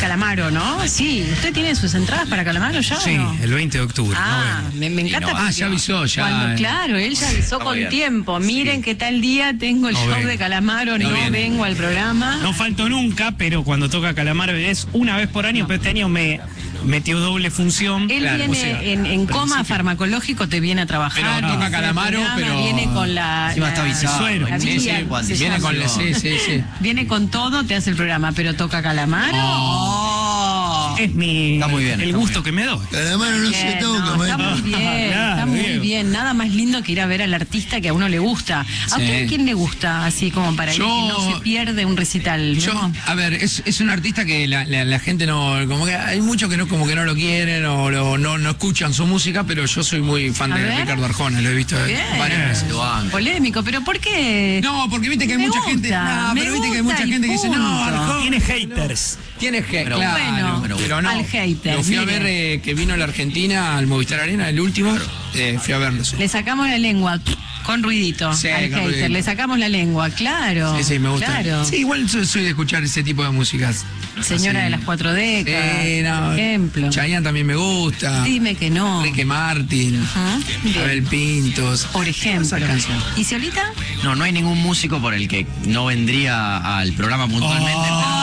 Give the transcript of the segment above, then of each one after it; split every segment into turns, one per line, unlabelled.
Calamaro, ¿no? Sí. ¿Usted tiene sus entradas para Calamaro ya?
Sí,
¿o no?
el 20 de octubre.
Me encanta.
Ah, ya avisó, ya.
Claro, él ya avisó con tiempo. Miren que tal día tengo el show de Calamaro, no vengo al programa.
No falto nunca, pero cuando toca Calamaro es una vez por año, pero este año me metió doble función.
Él viene en coma farmacológico, te viene a trabajar.
Pero toca Calamaro, pero
viene con la...
Encima está avisado.
Viene con la... Sí.
Viene con todo, te hace el programa, pero toca Calamaro.
Es
Está muy bien,
el gusto que me doy.
Calamaro no se toca,
está muy bien, está muy bien. Nada más lindo que ir a ver al artista que a uno le gusta. ¿A usted quién le gusta? Así como para ir que no se pierde un recital.
A ver, es un artista que la gente no... Como que hay muchos que no como que no lo quieren o no escuchan su música, pero yo soy muy fan de Ricardo Arjona, lo he visto varias veces.
Polémico, pero ¿por qué?
No, porque viste que hay mucha gente... No, pero viste que hay mucha gente que dice, no, Arjona...
Tiene haters.
Tiene haters,
claro.
Pero no.
Al hater.
Lo fui a ver que vino a la Argentina, al Movistar Arena, el último, fui a verlo.
Le sacamos la lengua con ruidito al hater, ruidito. Le sacamos la lengua, claro.
Sí, me gusta.
Claro.
Sí, igual soy de escuchar ese tipo de músicas.
Señora de las 4 décadas, por ejemplo.
Chayanne también me gusta.
Dime que no.
Ricky Martin, Abel Pintos.
Por ejemplo. ¿Y Solita?
No hay ningún músico por el que no vendría al programa puntualmente.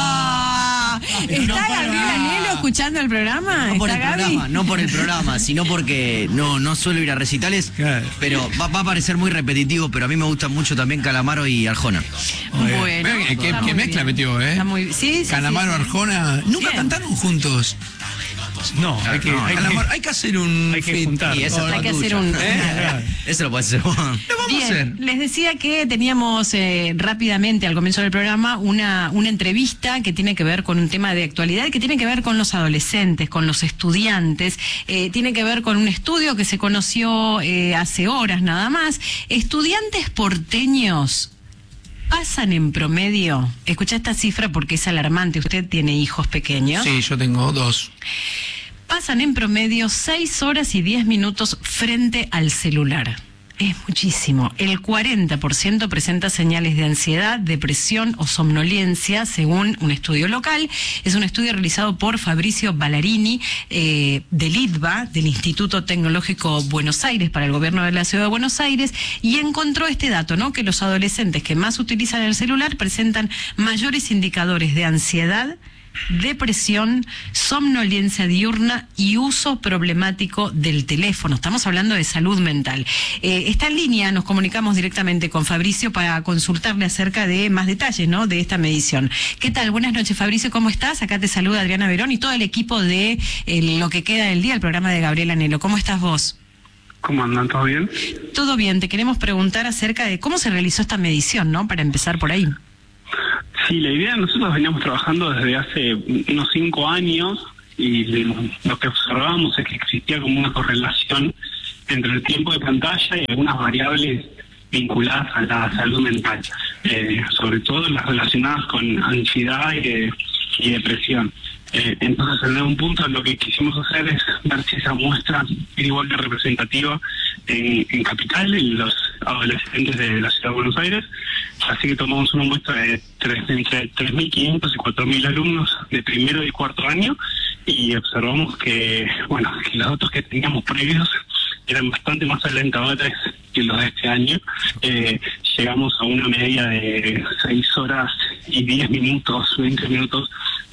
¿Está Gabriel Anelo escuchando el programa?
No por el programa, sino porque no suelo ir a recitales, pero va a parecer muy repetitivo, pero a mí me gustan mucho también Calamaro y Arjona.
Bueno,
¿Qué mezcla metió,
Sí,
Calamaro, Arjona, nunca cantaron juntos.
No, hay
que hacer un...
Hay que juntar.
Hay que hacer un...
Eso lo puede hacer vos.
Lo vamos a hacer.
Les decía que teníamos rápidamente al comienzo del programa una entrevista que tiene que ver con un tema de actualidad, que tiene que ver con los adolescentes, con los estudiantes, tiene que ver con un estudio que se conoció hace horas nada más. Estudiantes porteños pasan en promedio, escucha esta cifra porque es alarmante, usted tiene hijos pequeños.
Sí, yo tengo 2.
Pasan en promedio 6 horas y 10 minutos frente al celular. Es muchísimo. El 40% presenta señales de ansiedad, depresión o somnolencia, según un estudio local. Es un estudio realizado por Fabricio Ballarini, del ITBA, del Instituto Tecnológico Buenos Aires, para el gobierno de la Ciudad de Buenos Aires, y encontró este dato, ¿no? Que los adolescentes que más utilizan el celular presentan mayores indicadores de ansiedad, depresión, somnolencia diurna y uso problemático del teléfono. Estamos hablando de salud mental. Está en línea, nos comunicamos directamente con Fabricio para consultarle acerca de más detalles, ¿no?, de esta medición. ¿Qué tal? Buenas noches, Fabricio, ¿cómo estás? Acá te saluda Adriana Verón y todo el equipo de Lo que queda del día, el programa de Gabriel Anelo. ¿Cómo estás vos?
¿Cómo andan? ¿Todo bien?
Todo bien. Te queremos preguntar acerca de cómo se realizó esta medición, ¿no?, para empezar por ahí.
Sí, la idea, nosotros veníamos trabajando desde hace unos 5 años y lo que observamos es que existía como una correlación entre el tiempo de pantalla y algunas variables vinculadas a la salud mental, sobre todo las relacionadas con ansiedad y depresión. Entonces, en algún punto lo que quisimos hacer es ver si esa muestra era igual de representativa en Capital, en los adolescentes de la Ciudad de Buenos Aires. Así que tomamos una muestra de entre 3.500 y 4.000 alumnos de primero y cuarto año y observamos que los datos que teníamos previos eran bastante más alentadores que los de este año. Llegamos a una media de 6 horas y 10 minutos, 20 minutos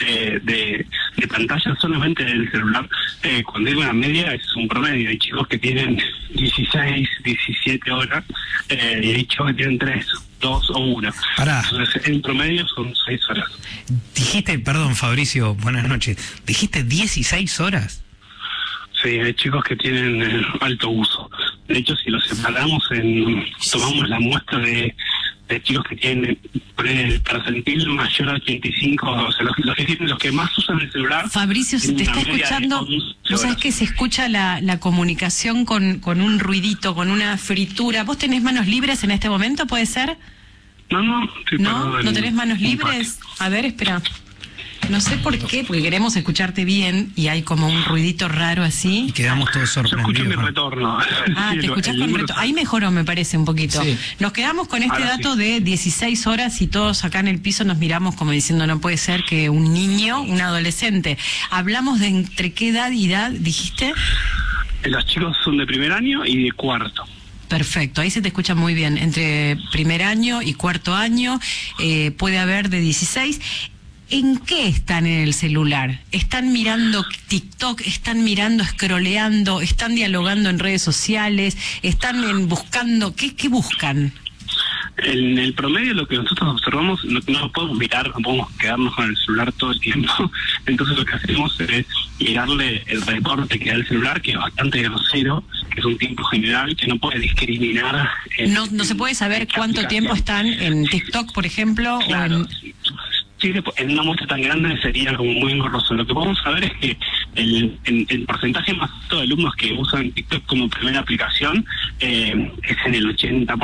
de pantalla solamente del celular. Cuando digo una media es un promedio. Hay chicos que tienen 16, 17 horas y hay chicos que tienen 3, 2 o 1. Entonces, en promedio son 6 horas.
Dijiste, perdón Fabricio, buenas noches, dijiste 16 horas.
Sí, hay chicos que tienen alto uso. De hecho, si los separamos, tomamos la muestra de chicos que tienen percentil mayor a 85, o sea, los que más usan el celular.
Fabricio, se te está escuchando, vos sabés que se escucha la comunicación con un ruidito, con una fritura. ¿Vos tenés manos libres en este momento, puede ser?
No,
¿No tenés manos libres? A ver, espera. No sé por qué, porque queremos escucharte bien y hay como un ruidito raro así.
Y quedamos todos
Yo escucho mi
sorprendidos.
retorno.
Ah,
Sí,
te escuchás
el
con
número-
reto. Ahí mejoró, me parece, un poquito.
Sí.
Nos quedamos con este
Ahora
dato
sí.
de 16 horas y todos acá en el piso nos miramos como diciendo no puede ser que un niño, un adolescente. Hablamos de entre qué edad y edad, dijiste.
Los chicos son de primer año y de cuarto.
Perfecto, ahí se te escucha muy bien. Entre primer año y cuarto año puede haber de 16. ¿En qué están en el celular? ¿Están mirando TikTok? ¿Están mirando, scrolleando? ¿Están dialogando en redes sociales? ¿Están buscando? ¿Qué buscan?
En el promedio lo que nosotros observamos, no podemos mirar, no podemos quedarnos con el celular todo el tiempo. Entonces lo que hacemos es mirarle el reporte que da el celular, que es bastante grosero, que es un tiempo general, que no puede discriminar.
No se puede saber cuánto tiempo están en TikTok, por ejemplo,
Claro,
o en...
sí, en una muestra tan grande sería como muy engorroso. Lo que podemos saber es que el porcentaje más alto de alumnos que usan TikTok como primera aplicación es en el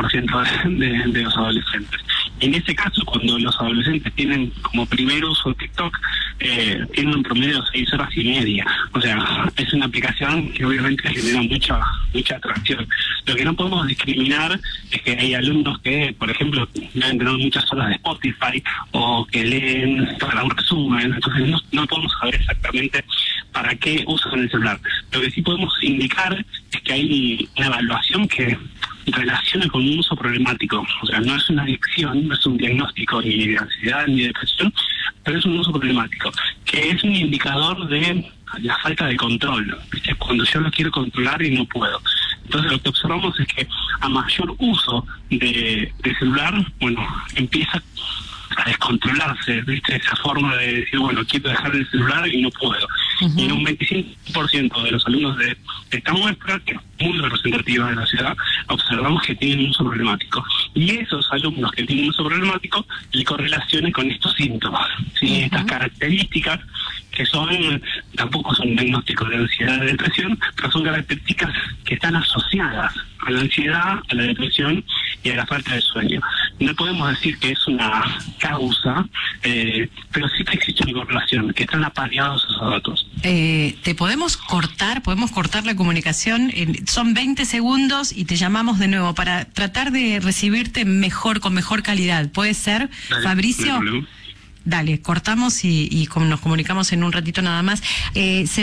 80% de los adolescentes. En ese caso, cuando los adolescentes tienen como primer uso TikTok, tienen un promedio de 6 horas y media. O sea, es una aplicación que obviamente genera mucha atracción. Lo que no podemos discriminar es que hay alumnos que, por ejemplo, deben tener muchas horas de Spotify o que leen para un resumen. Entonces no podemos saber exactamente para qué usan el celular. Lo que sí podemos indicar es que hay una evaluación que relaciona con un uso problemático. O sea, no es una adicción, no es un diagnóstico ni de ansiedad ni de depresión, pero es un uso problemático, que es un indicador de la falta de control, ¿viste? Cuando yo lo quiero controlar y no puedo. Entonces lo que observamos es que a mayor uso de celular, bueno, empieza a descontrolarse, ¿viste? Esa forma de decir, bueno, quiero dejar el celular y no puedo. Y en un 25% de los alumnos de esta muestra, que es muy representativa de la ciudad, observamos que tienen un uso problemático. Y esos alumnos que tienen un uso problemático le correlacionan con estos síntomas, ¿sí? Estas características que tampoco son diagnósticos de ansiedad y de depresión, pero son características que están asociadas a la ansiedad, a la depresión y a la falta de sueño. No podemos decir que es una causa, pero sí que existe una correlación, que están apareados esos datos.
¿Te podemos cortar la comunicación? Son 20 segundos y te llamamos de nuevo para tratar de recibirte mejor, con mejor calidad. ¿Puede ser,
Dale,
Fabricio?
no hay problema.
Dale, cortamos y nos comunicamos en un ratito nada más. Se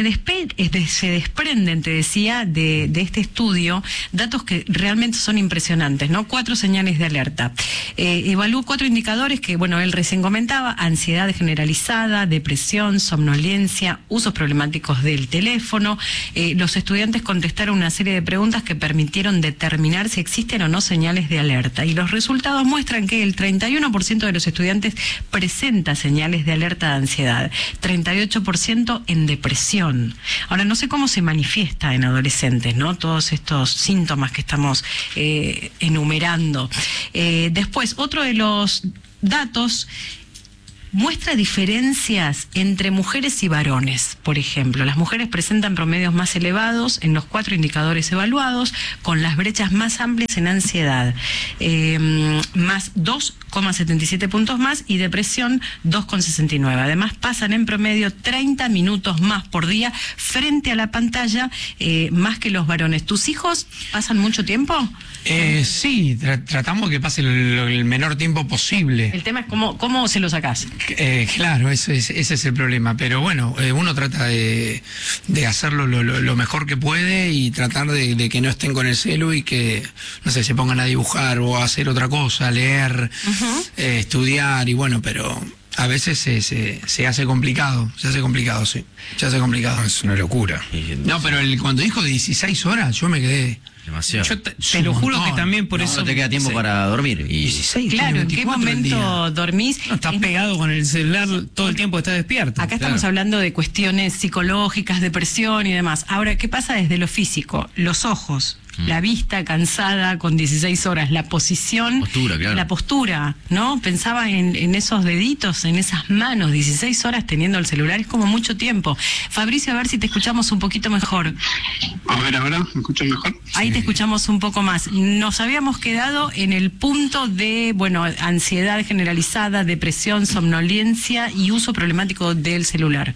desprenden, te decía, de este estudio, datos que realmente son impresionantes, ¿no? 4 señales de alerta. Evaluó 4 indicadores que, bueno, él recién comentaba: ansiedad generalizada, depresión, somnolencia, usos problemáticos del teléfono. Los estudiantes contestaron una serie de preguntas que permitieron determinar si existen o no señales de alerta. Y los resultados muestran que el 31% de los estudiantes presenta señales de alerta de ansiedad, 38% en depresión. Ahora, no sé cómo se manifiesta en adolescentes, ¿no? Todos estos síntomas que estamos enumerando. Después, otro de los datos muestra diferencias entre mujeres y varones. Por ejemplo, las mujeres presentan promedios más elevados en los 4 indicadores evaluados, con las brechas más amplias en ansiedad, más 2,77 puntos más, y depresión 2,69. Además, pasan en promedio 30 minutos más por día frente a la pantalla, más que los varones. ¿Tus hijos pasan mucho tiempo?
Sí, tratamos que pase el menor tiempo posible.
El tema es cómo se lo sacás.
Claro, ese es el problema. Pero bueno, uno trata de hacerlo lo mejor que puede y tratar de que no estén con el celu y que, no sé, se pongan a dibujar o a hacer otra cosa, leer, estudiar, y bueno, pero a veces se hace complicado, sí. Se hace complicado.
Es una locura.
No, pero cuando dijo 16 horas, yo me quedé...
Demasiado.
Yo te lo juro que también por eso...
No te queda tiempo para dormir. Y
16,
Claro, ¿en qué
24 al
momento
día.
dormís?
No, estás pegado con el celular todo el tiempo, estás despierto.
Acá estamos hablando de cuestiones psicológicas, depresión y demás. Ahora, ¿qué pasa desde lo físico? Los ojos. la vista cansada con 16 horas, la posición,
Claro.
la postura, ¿no? Pensaba en esos deditos, en esas manos, 16 horas teniendo el celular, es como mucho tiempo. Fabricio, a ver si te escuchamos un poquito mejor.
A ver, ahora, ¿me escuchan mejor?
Ahí te escuchamos un poco más. Nos habíamos quedado en el punto de, bueno, ansiedad generalizada, depresión, somnolencia y uso problemático del celular.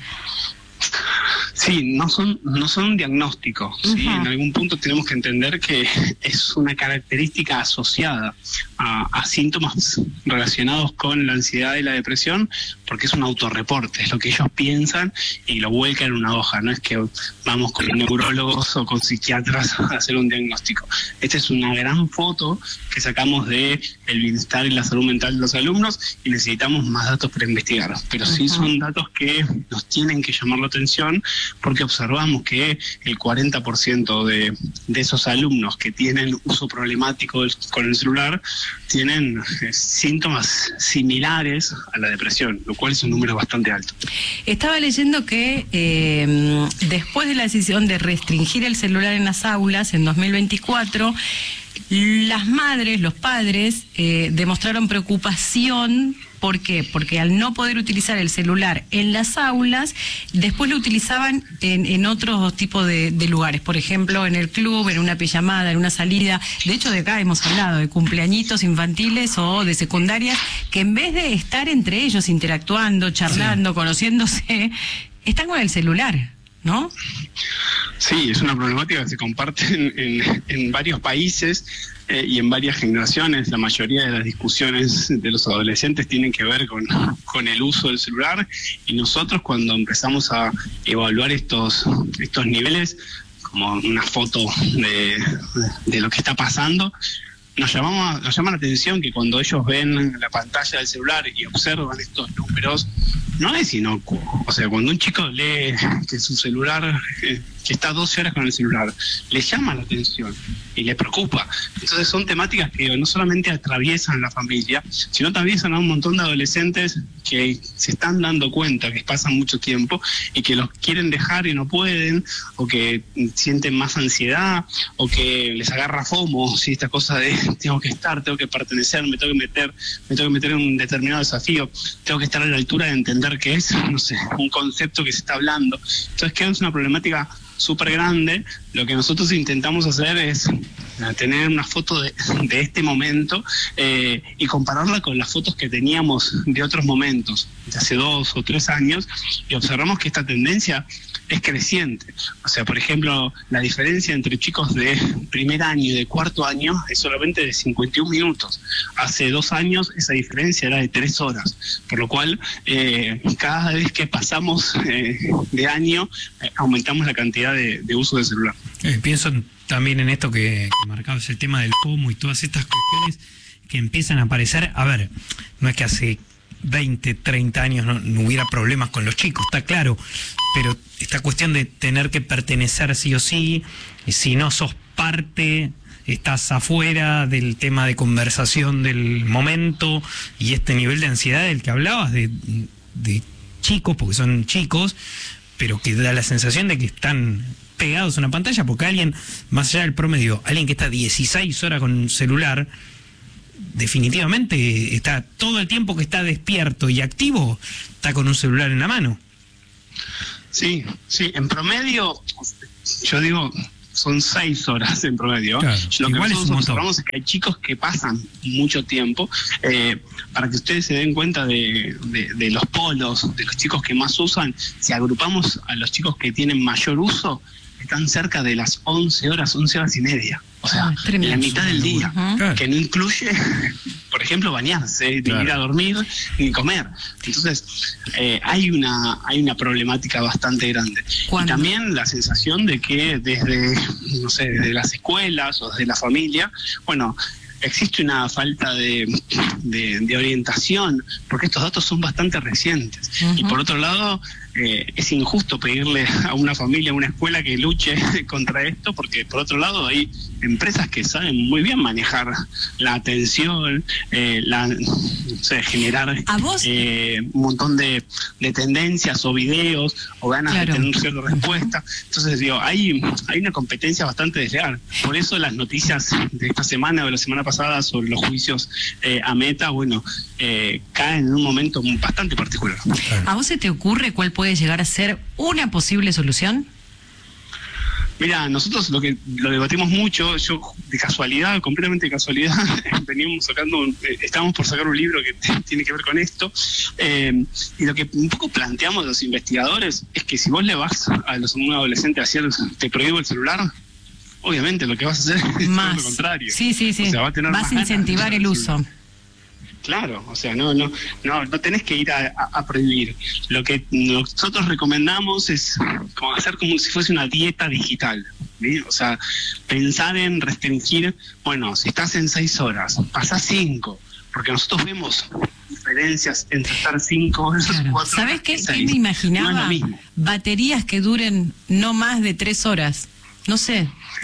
Sí, no son un diagnóstico, ¿sí? En algún punto tenemos que entender que es una característica asociada a síntomas relacionados con la ansiedad y la depresión, porque es un autorreporte, es lo que ellos piensan y lo vuelcan en una hoja, no es que vamos con neurólogos o con psiquiatras a hacer un diagnóstico. Esta es una gran foto que sacamos de el bienestar y la salud mental de los alumnos y necesitamos más datos para investigar, pero sí son datos que nos tienen que llamar la atención, porque observamos que el 40% de esos alumnos que tienen uso problemático con el celular tienen síntomas similares a la depresión, lo cual es un número bastante alto.
Estaba leyendo que después de la decisión de restringir el celular en las aulas en 2024, las madres, los padres demostraron preocupación. ¿Por qué? Porque al no poder utilizar el celular en las aulas, después lo utilizaban en otros tipos de lugares. Por ejemplo, en el club, en una pijamada, en una salida. De hecho, de acá hemos hablado de cumpleañitos infantiles o de secundarias, que en vez de estar entre ellos interactuando, charlando, conociéndose, están con el celular, ¿no?
Sí, es una problemática que se comparte en varios países y en varias generaciones. La mayoría de las discusiones de los adolescentes tienen que ver con el uso del celular, y nosotros cuando empezamos a evaluar estos niveles, como una foto de lo que está pasando, nos llama la atención que cuando ellos ven la pantalla del celular y observan estos números, no es inocuo. O sea, cuando un chico lee que su celular, que está 12 horas con el celular, le llama la atención y le preocupa. Entonces son temáticas que no solamente atraviesan la familia, sino atraviesan a un montón de adolescentes que se están dando cuenta que pasan mucho tiempo y que los quieren dejar y no pueden, o que sienten más ansiedad, o que les agarra FOMO, ¿sí? Esta cosa de tengo que estar, tengo que pertenecer, me tengo que meter en un determinado desafío, tengo que estar a la altura de entender que es, no sé, un concepto que se está hablando. Entonces queda una problemática súper grande. Lo que nosotros intentamos hacer es tener una foto de este momento y compararla con las fotos que teníamos de otros momentos, de hace 2 o 3 años, y observamos que esta tendencia es creciente. O sea, por ejemplo, la diferencia entre chicos de primer año y de cuarto año es solamente de 51 minutos. Hace 2 años esa diferencia era de 3 horas, por lo cual cada vez que pasamos de año aumentamos la cantidad de uso del celular.
Pienso también en esto que marcabas, el tema del FOMO y todas estas cuestiones que empiezan a aparecer. A ver, no es que hace 20, 30 años no hubiera problemas con los chicos, está claro, pero esta cuestión de tener que pertenecer sí o sí, y si no sos parte, estás afuera del tema de conversación del momento, y este nivel de ansiedad del que hablabas, de chicos, porque son chicos, pero que da la sensación de que están pegados a una pantalla, porque alguien, más allá del promedio, alguien que está 16 horas con un celular, definitivamente está todo el tiempo que está despierto y activo, está con un celular en la mano.
Sí, en promedio, yo digo, son 6 horas en promedio.
Claro,
lo que
igual
nosotros observamos es que hay chicos que pasan mucho tiempo. Para que ustedes se den cuenta de los polos, de los chicos que más usan, si agrupamos a los chicos que tienen mayor uso, están cerca de las 11 horas y media. O sea, la mitad del día, que no incluye, por ejemplo, bañarse, ni ir a dormir, ni comer. Entonces, hay una problemática bastante grande. Y también la sensación de que desde las escuelas o desde la familia, bueno, existe una falta de orientación, porque estos datos son bastante recientes. Y por otro lado, es injusto pedirle a una familia, a una escuela que luche contra esto, porque por otro lado hay empresas que saben muy bien manejar la atención, generar un montón de tendencias o videos o ganas de tener cierta respuesta. Entonces digo, hay una competencia bastante desleal. Por eso las noticias de esta semana o de la semana pasada sobre los juicios a Meta, caen en un momento bastante particular.
¿A vos se te ocurre cuál puede llegar a ser una posible solución?
Mira, nosotros lo debatimos mucho. Yo completamente de casualidad, estábamos por sacar un libro que tiene que ver con esto, y lo que un poco planteamos los investigadores es que si vos le vas a un adolescente a decir te prohíbo el celular, obviamente lo que vas a hacer es lo contrario.
Sí.
O sea,
vas a incentivar el uso.
Claro, o sea, no tenés que ir a prohibir. Lo que nosotros recomendamos es como hacer como si fuese una dieta digital, ¿sí? O sea, pensar en restringir, si estás en 6 horas, pasás 5, porque nosotros vemos diferencias entre estar 5 horas, 4 horas.
¿Sabés qué me imaginaba?
No es lo mismo.
Baterías que duren no más de 3 horas. No sé,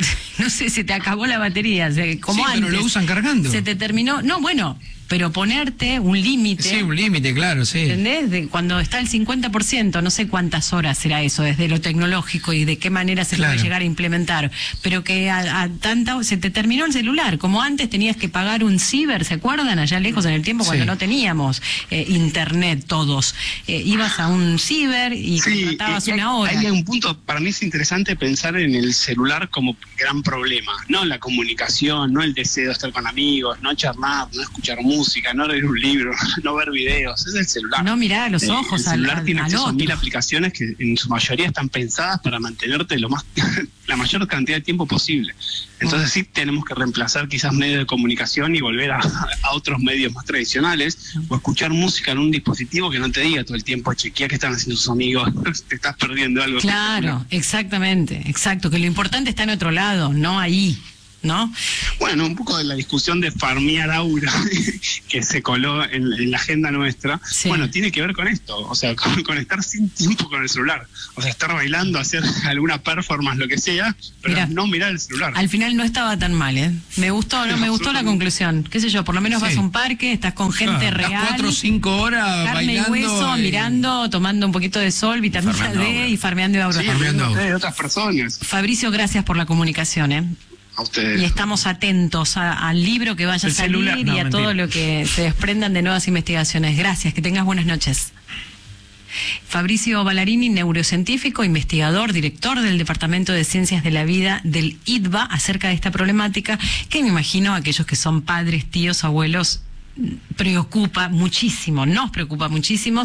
se te acabó la batería, como antes.
Pero lo usan cargando.
Se te terminó, pero ponerte un límite.
Sí, un límite, claro, sí.
¿Entendés? Cuando está el 50%, no sé cuántas horas será eso, desde lo tecnológico y de qué manera se puede llegar a implementar. Pero que a tanta se te terminó el celular. Como antes tenías que pagar un ciber, ¿se acuerdan? Allá lejos en el tiempo cuando no teníamos internet todos. Ibas a un ciber y contratabas una hora.
Hay un punto, para mí es interesante pensar en el celular como gran problema. No la comunicación, no el deseo de estar con amigos, no charlar, no escuchar música, no leer un libro, no ver videos, es el celular.
No mirar a los ojos.
El celular tiene acceso a 1000 aplicaciones que en su mayoría están pensadas para mantenerte la mayor cantidad de tiempo posible. Entonces sí tenemos que reemplazar quizás medios de comunicación y volver a otros medios más tradicionales, o escuchar música en un dispositivo que no te diga todo el tiempo, chequea qué están haciendo tus amigos, te estás perdiendo algo.
Claro, exactamente, que lo importante está en otro lado, no ahí. ¿No?
Bueno, un poco de la discusión de farmear aura que se coló en la agenda nuestra, tiene que ver con esto, o sea, con estar sin tiempo con el celular, o sea, estar bailando, hacer alguna performance, lo que sea, pero no mirar el celular.
Al final no estaba tan mal, ¿eh? Me gustó la conclusión, qué sé yo, por lo menos vas a un parque, estás con gente real.
4 o 5 horas
carne
bailando.
Y hueso, mirando, tomando un poquito de sol, vitamina D y farmeando aura.
Sí, farmeando de otras personas.
Fabricio, gracias por la comunicación, ¿eh?
A ustedes.
Y estamos atentos al libro que vaya a salir y a todo lo que se desprendan de nuevas investigaciones. Gracias, que tengas buenas noches. Fabricio Ballarini, neurocientífico, investigador, director del Departamento de Ciencias de la Vida del IDVA, acerca de esta problemática que me imagino a aquellos que son padres, tíos, abuelos, preocupa muchísimo, nos preocupa muchísimo.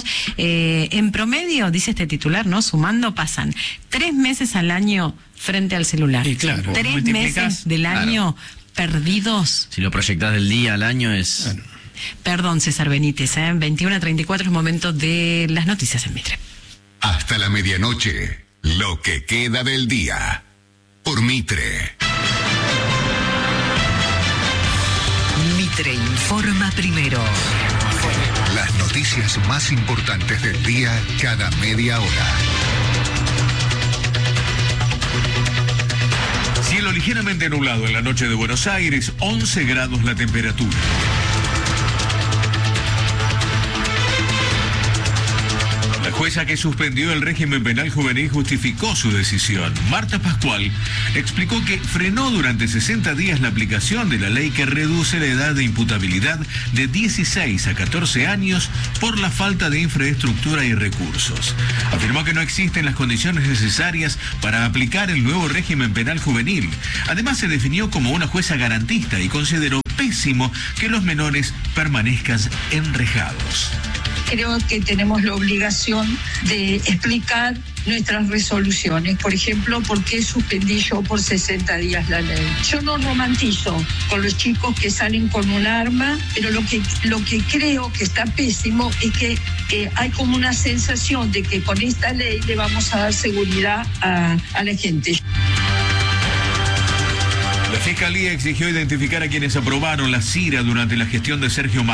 En promedio, dice este titular, ¿no? Sumando, pasan 3 meses al año frente al celular.
Y claro,
3 meses del año perdidos.
Si lo proyectás del día al año es...
Bueno.
Perdón, César Benítez, 21:34 es momento de las noticias en Mitre.
Hasta la medianoche, lo que queda del día. Por Mitre.
Mitre informa primero.
Las noticias más importantes del día cada media hora.
Cielo ligeramente nublado en la noche de Buenos Aires, 11 grados la temperatura. La jueza que suspendió el régimen penal juvenil justificó su decisión. Marta Pascual explicó que frenó durante 60 días la aplicación de la ley que reduce la edad de imputabilidad de 16 a 14 años por la falta de infraestructura y recursos. Afirmó que no existen las condiciones necesarias para aplicar el nuevo régimen penal juvenil. Además, se definió como una jueza garantista y consideró pésimo que los menores permanezcan enrejados.
Creo que tenemos la obligación de explicar nuestras resoluciones. Por ejemplo, ¿por qué suspendí yo por 60 días la ley? Yo no romantizo con los chicos que salen con un arma, pero lo que creo que está pésimo es que hay como una sensación de que con esta ley le vamos a dar seguridad a la gente.
La Fiscalía exigió identificar a quienes aprobaron la CIRA durante la gestión de Sergio Massa.